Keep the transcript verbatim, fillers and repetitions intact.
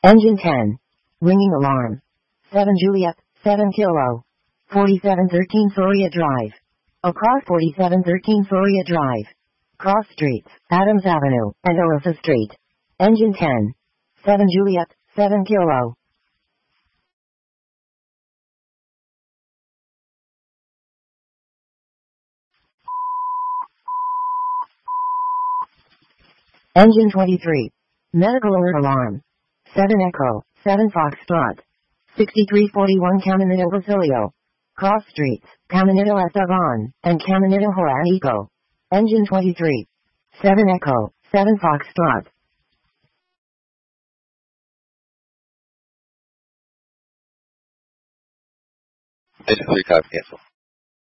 Engine ten. Ringing alarm. seven Juliet, seven Kilo. forty-seven thirteen Soria Drive. Across forty-seven thirteen Soria Drive. Cross Streets, Adams Avenue, and Orissa Street. Engine ten. seven Juliet, seven Kilo. Engine twenty-three. Medical alert alarm. seven Echo, seven Foxtrot. sixty-three forty-one Caminito Basilio. Cross Streets, Caminito Estevan, and Caminito Juanico. Engine twenty-three. seven Echo, seven Foxtrot. Engine three, copy, cancel.